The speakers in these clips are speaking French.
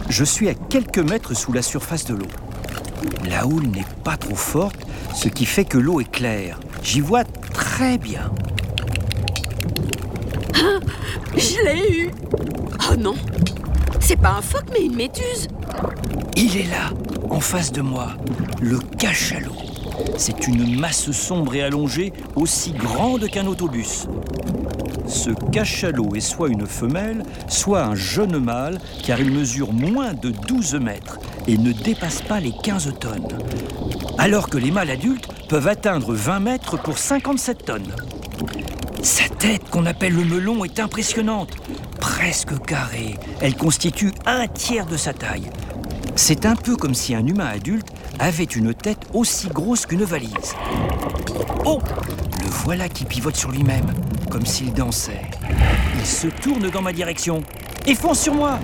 Je suis à quelques mètres sous la surface de l'eau. La houle n'est pas trop forte, ce qui fait que l'eau est claire. J'y vois très bien. Ah, je l'ai eu. Oh non, c'est pas un phoque mais une méduse. Il est là, en face de moi, le cachalot. C'est une masse sombre et allongée, aussi grande qu'un autobus. Ce cachalot est soit une femelle, soit un jeune mâle, car il mesure moins de 12 mètres et ne dépasse pas les 15 tonnes. Alors que les mâles adultes peuvent atteindre 20 mètres pour 57 tonnes. Sa tête, qu'on appelle le melon, est impressionnante. Presque carrée, elle constitue un tiers de sa taille. C'est un peu comme si un humain adulte avait une tête aussi grosse qu'une valise. Oh! Le voilà qui pivote sur lui-même, comme s'il dansait. Il se tourne dans ma direction et fonce sur moi.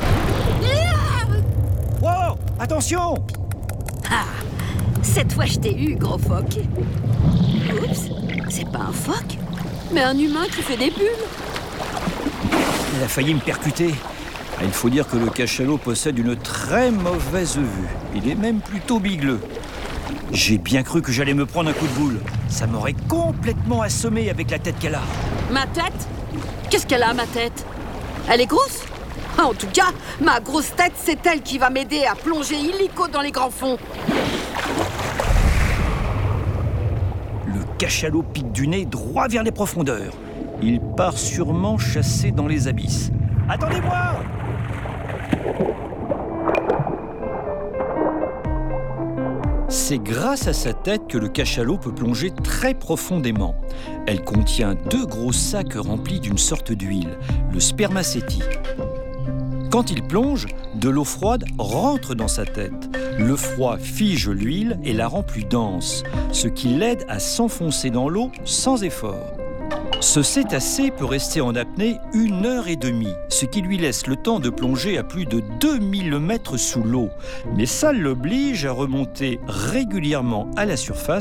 Wow! Attention! Ah, cette fois je t'ai eu, gros phoque. Oups, c'est pas un phoque, mais un humain qui fait des bulles. Il a failli me percuter. Il faut dire que le cachalot possède une très mauvaise vue. Il est même plutôt bigleux. J'ai bien cru que j'allais me prendre un coup de boule. Ça m'aurait complètement assommé avec la tête qu'elle a. Ma tête? Qu'est-ce qu'elle a, ma tête? Elle est grosse? En tout cas, ma grosse tête, c'est elle qui va m'aider à plonger illico dans les grands fonds. Le cachalot pique du nez droit vers les profondeurs. Il part sûrement chasser dans les abysses. Attendez-moi! C'est grâce à sa tête que le cachalot peut plonger très profondément. Elle contient 2 gros sacs remplis d'une sorte d'huile, le spermacétie. Quand il plonge, de l'eau froide rentre dans sa tête. Le froid fige l'huile et la rend plus dense, ce qui l'aide à s'enfoncer dans l'eau sans effort. Ce cétacé peut rester en apnée 1 heure et demie, ce qui lui laisse le temps de plonger à plus de 2000 mètres sous l'eau. Mais ça l'oblige à remonter régulièrement à la surface